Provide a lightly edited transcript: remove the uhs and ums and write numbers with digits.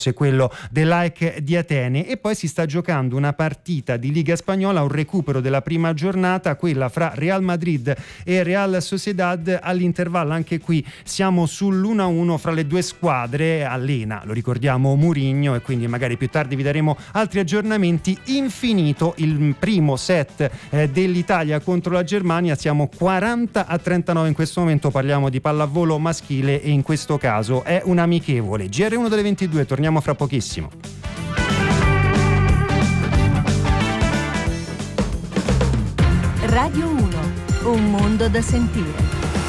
c'è quello dell'AEK di Atene, e poi si sta giocando una partita di Liga Spagnola, un recupero della prima giornata, quella fra Real Madrid e Real Sociedad. All'intervallo anche qui siamo sull'1-1 fra le due squadre. Allena, lo ricordiamo, Mourinho, e quindi magari più tardi vi daremo altri aggiornamenti. Infinito il primo set dell'Italia contro la Germania, siamo 40-39 in questo momento, parliamo di pallavolo maschile e in questo caso è un amichevole. GR1 delle 22, torniamo fra pochissimo. Radio 1, un mondo da sentire.